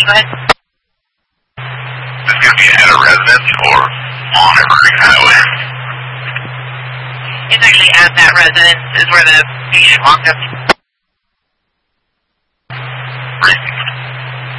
go ahead. Is this going to be at a residence or on Evergreen Highway? It's actually at that residence is where the patient walked up.